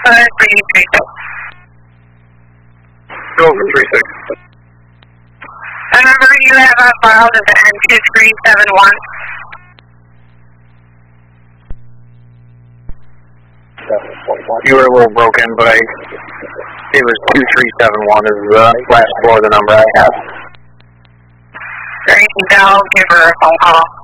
336. Go for 36. Remember, you have a file as N2371. You were a little broken, but it was 2371 is the last four of the number I have. Great, I'll give her a phone call.